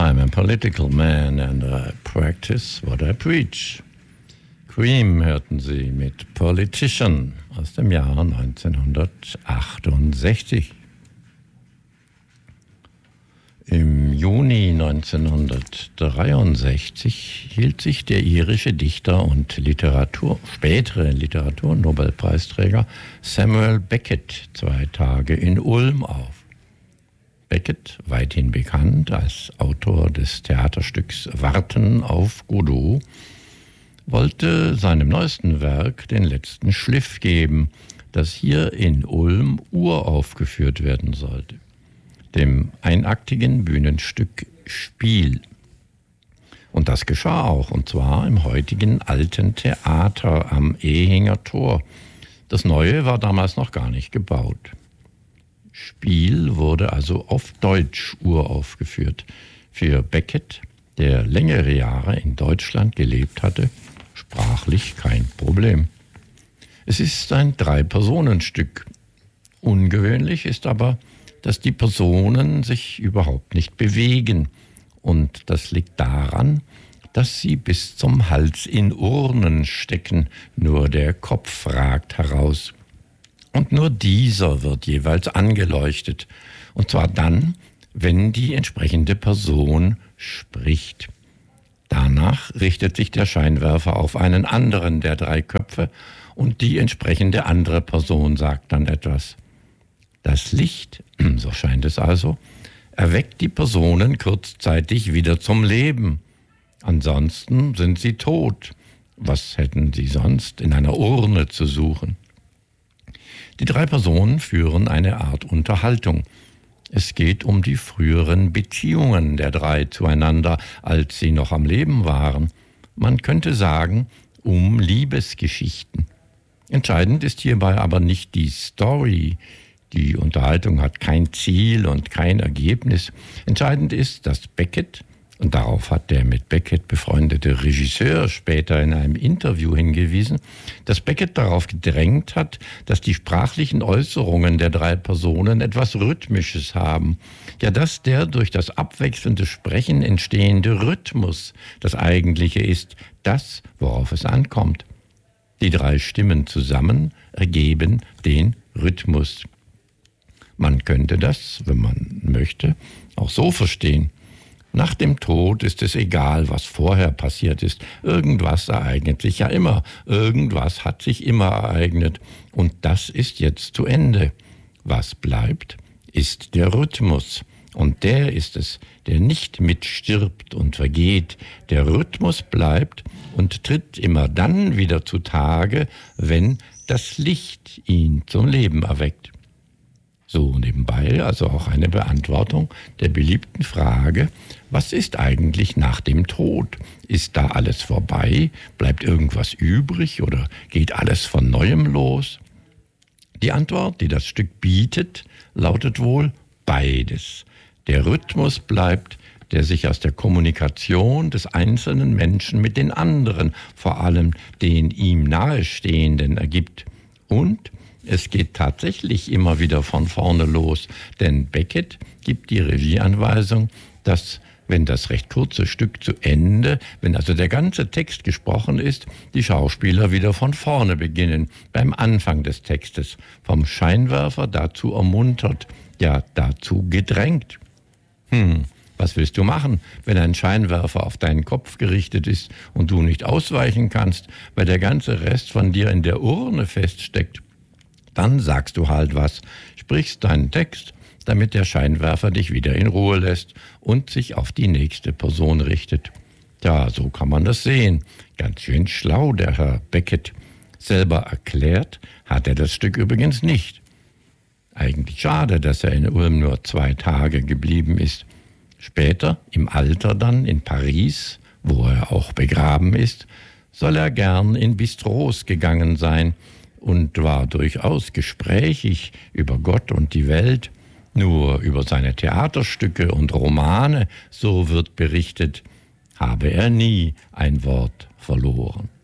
I'm a political man and I practice what I preach. Cream hörten Sie mit Politician aus dem Jahr 1968. Im Juni 1963 hielt sich der irische Dichter und spätere Literaturnobelpreisträger Samuel Beckett 2 Tage in Ulm auf. Beckett, weithin bekannt als Autor des Theaterstücks Warten auf Godot, wollte seinem neuesten Werk den letzten Schliff geben, das hier in Ulm uraufgeführt werden sollte, dem einaktigen Bühnenstück Spiel. Und das geschah auch, und zwar im heutigen Alten Theater am Ehinger Tor. Das Neue war damals noch gar nicht gebaut. Spiel wurde also auf Deutsch uraufgeführt. Für Beckett, der längere Jahre in Deutschland gelebt hatte, sprachlich kein Problem. Es ist ein 3-Personen-Stück. Ungewöhnlich ist aber, dass die Personen sich überhaupt nicht bewegen. Und das liegt daran, dass sie bis zum Hals in Urnen stecken. Nur der Kopf ragt heraus. Und nur dieser wird jeweils angeleuchtet. Und zwar dann, wenn die entsprechende Person spricht. Danach richtet sich der Scheinwerfer auf einen anderen der 3 Köpfe und die entsprechende andere Person sagt dann etwas. Das Licht, so scheint es also, erweckt die Personen kurzzeitig wieder zum Leben. Ansonsten sind sie tot. Was hätten sie sonst in einer Urne zu suchen? Die 3 Personen führen eine Art Unterhaltung. Es geht um die früheren Beziehungen der 3 zueinander, als sie noch am Leben waren. Man könnte sagen, um Liebesgeschichten. Entscheidend ist hierbei aber nicht die Story. Die Unterhaltung hat kein Ziel und kein Ergebnis. Entscheidend ist, dass Beckett, und darauf hat der mit Beckett befreundete Regisseur später in einem Interview hingewiesen, dass Beckett darauf gedrängt hat, dass die sprachlichen Äußerungen der 3 Personen etwas Rhythmisches haben. Ja, dass der durch das abwechselnde Sprechen entstehende Rhythmus das Eigentliche ist, das, worauf es ankommt. Die 3 Stimmen zusammen ergeben den Rhythmus. Man könnte das, wenn man möchte, auch so verstehen. Nach dem Tod ist es egal, was vorher passiert ist. Irgendwas ereignet sich ja immer. Irgendwas hat sich immer ereignet. Und das ist jetzt zu Ende. Was bleibt, ist der Rhythmus. Und der ist es, der nicht mitstirbt und vergeht. Der Rhythmus bleibt und tritt immer dann wieder zutage, wenn das Licht ihn zum Leben erweckt. So nebenbei also auch eine Beantwortung der beliebten Frage, was ist eigentlich nach dem Tod? Ist da alles vorbei? Bleibt irgendwas übrig oder geht alles von Neuem los? Die Antwort, die das Stück bietet, lautet wohl beides. Der Rhythmus bleibt, der sich aus der Kommunikation des einzelnen Menschen mit den anderen, vor allem den ihm Nahestehenden, ergibt. Und es geht tatsächlich immer wieder von vorne los, denn Beckett gibt die Regieanweisung, dass, wenn das recht kurze Stück zu Ende, wenn also der ganze Text gesprochen ist, die Schauspieler wieder von vorne beginnen, beim Anfang des Textes, vom Scheinwerfer dazu ermuntert, ja dazu gedrängt. Was willst du machen, wenn ein Scheinwerfer auf deinen Kopf gerichtet ist und du nicht ausweichen kannst, weil der ganze Rest von dir in der Urne feststeckt? Dann sagst du halt was, sprichst deinen Text, damit der Scheinwerfer dich wieder in Ruhe lässt und sich auf die nächste Person richtet. Ja, so kann man das sehen. Ganz schön schlau, der Herr Beckett. Selber erklärt hat er das Stück übrigens nicht. Eigentlich schade, dass er in Ulm nur 2 Tage geblieben ist. Später, im Alter dann, in Paris, wo er auch begraben ist, soll er gern in Bistros gegangen sein und war durchaus gesprächig über Gott und die Welt. Nur über seine Theaterstücke und Romane, so wird berichtet, habe er nie ein Wort verloren.